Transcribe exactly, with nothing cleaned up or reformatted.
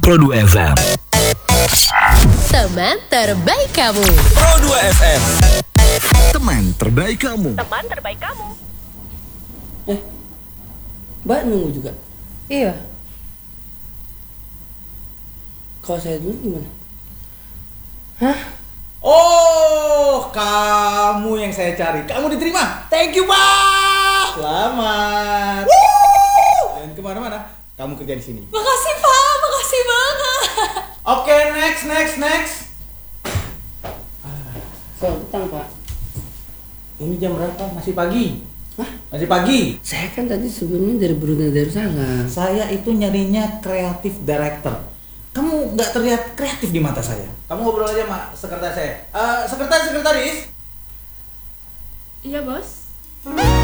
Pro dua F M. Teman terbaik kamu. Pro dua F M. Teman terbaik kamu. Teman terbaik kamu. Eh, Mbak nunggu juga? Iya. Kalau saya dulu gimana? Hah? Oh, kamu yang saya cari. Kamu diterima. Thank you, Pak. Selamat. Jangan kemana-mana. Kamu kerja di sini. Makasih Pak, makasih banget. Oke, next, next, next. Soal utang, Pak. Ini jam berapa? Masih pagi. Hah? Masih pagi. Saya kan tadi sebelumnya dari Brunei Darussalam. Saya itu nyarinya kreatif director. Kamu nggak terlihat kreatif di mata saya. Kamu ngobrol aja sama sekretaris saya. Uh, sekretaris, sekretaris. Iya bos.